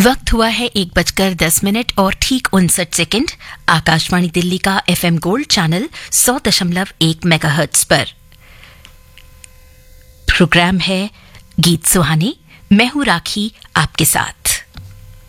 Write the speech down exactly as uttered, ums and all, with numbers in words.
वक्त हुआ है एक बजकर दस मिनट और ठीक उनसठ सेकंड। आकाशवाणी दिल्ली का एफएम गोल्ड चैनल सौ दशमलव एक मेगाहर्ट्ज पर प्रोग्राम है गीत सुहानी। मैं हूं राखी आपके साथ।